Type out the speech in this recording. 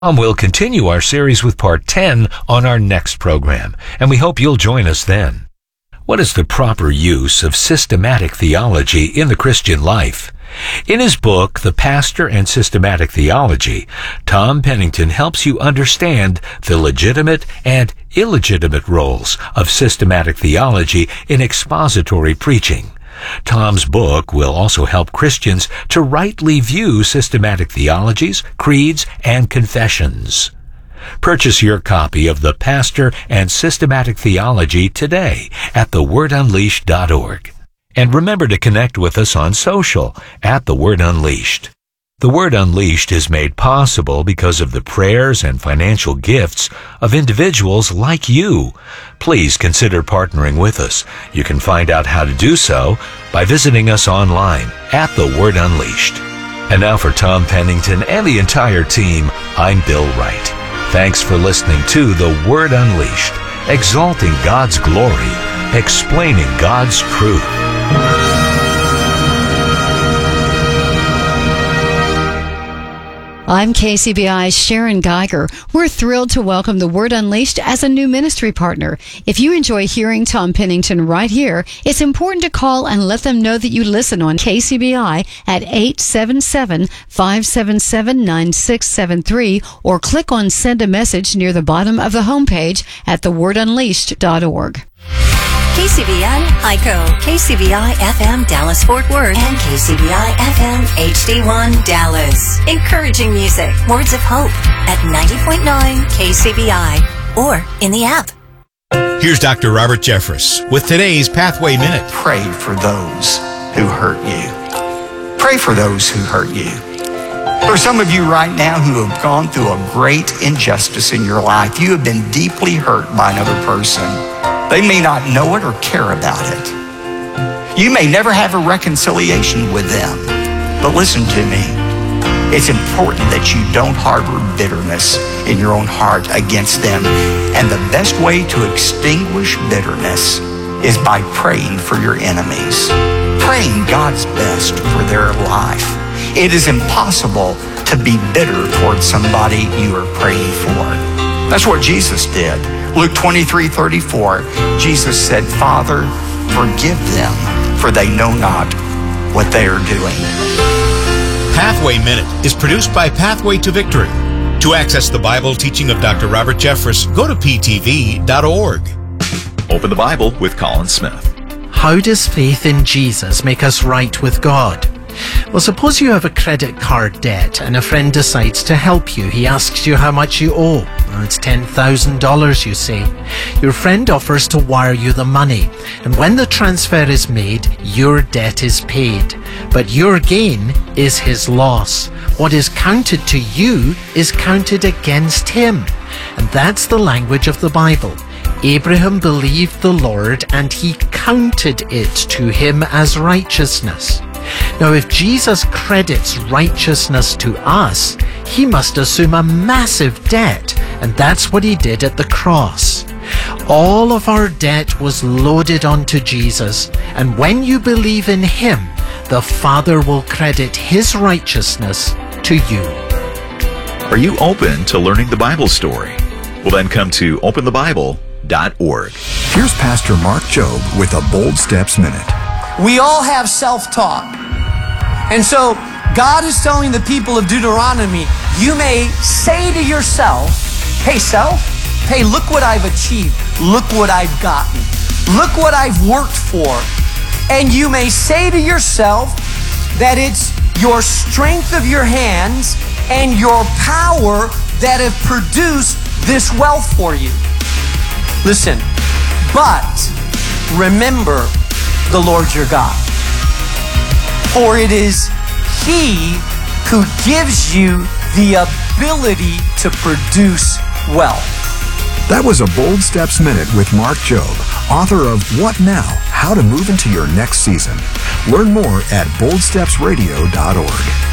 We'll continue our series with part 10 on our next program, and we hope you'll join us then. What is the proper use of systematic theology in the Christian life? In his book, The Pastor and Systematic Theology, Tom Pennington helps you understand the legitimate and illegitimate roles of systematic theology in expository preaching. Tom's book will also help Christians to rightly view systematic theologies, creeds, and confessions. Purchase your copy of The Pastor and Systematic Theology today at thewordunleashed.org. And remember to connect with us on social at The Word Unleashed. The Word Unleashed is made possible because of the prayers and financial gifts of individuals like you. Please consider partnering with us. You can find out how to do so by visiting us online at The Word Unleashed. And now for Tom Pennington and the entire team, I'm Bill Wright. Thanks for listening to The Word Unleashed, exalting God's glory, explaining God's truth. I'm KCBI's Sharon Geiger. We're thrilled to welcome The Word Unleashed as a new ministry partner. If you enjoy hearing Tom Pennington right here, it's important to call and let them know that you listen on KCBI at 877-577-9673 or click on Send a Message near the bottom of the homepage at thewordunleashed.org. KCBI ICO, KCBI FM Dallas Fort Worth, and KCBI FM HD1 Dallas. Encouraging music, words of hope at 90.9 KCBI or in the app. Here's Dr. Robert Jeffress with today's Pathway Minute. Pray for those who hurt you. Pray for those who hurt you. There are some of you right now who have gone through a great injustice in your life. You have been deeply hurt by another person. They may not know it or care about it. You may never have a reconciliation with them. But listen to me. It's important that you don't harbor bitterness in your own heart against them. And the best way to extinguish bitterness is by praying for your enemies. Praying God's best for their life. It is impossible to be bitter towards somebody you are praying for. That's what Jesus did. Luke 23:34, Jesus said, Father, forgive them, for they know not what they are doing. Pathway Minute is produced by Pathway to Victory. To access the Bible teaching of Dr. Robert Jeffress, go to ptv.org. Open the Bible with Colin Smith. How does faith in Jesus make us right with God? Well, suppose you have a credit card debt and a friend decides to help you. He asks you how much you owe. Well, it's $10,000, you say. Your friend offers to wire you the money, and when the transfer is made, your debt is paid. But your gain is his loss. What is counted to you is counted against him. And that's the language of the Bible. Abraham believed the Lord, and he counted it to him as righteousness. Now, if Jesus credits righteousness to us, he must assume a massive debt, and that's what he did at the cross. All of our debt was loaded onto Jesus, and when you believe in him, the Father will credit his righteousness to you. Are you open to learning the Bible story? Well, then come to openthebible.org. Here's Pastor Mark Jobe with a Bold Steps Minute. We all have self-talk. And so God is telling the people of Deuteronomy, you may say to yourself, hey self, hey, look what I've achieved. Look what I've gotten. Look what I've worked for. And you may say to yourself that it's your strength of your hands and your power that have produced this wealth for you. Listen, but remember the Lord your God. For it is He who gives you the ability to produce wealth. That was a Bold Steps Minute with Mark Jobe, author of What Now? How to Move into Your Next Season. Learn more at boldstepsradio.org.